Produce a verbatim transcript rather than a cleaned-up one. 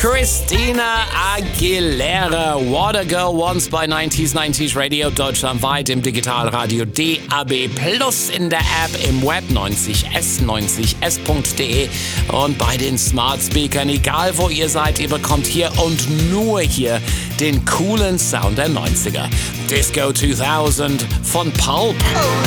Christina Aguilera, What a Girl Wants bei neunzig neunzig Radio, deutschlandweit im Digitalradio D A B Plus, in der App, im Web neunzig s, neunzig s punkt de und bei den Smart Speakern. Egal wo ihr seid, ihr bekommt hier und nur hier den coolen Sound der neunziger. Disco zweitausend von Pulp.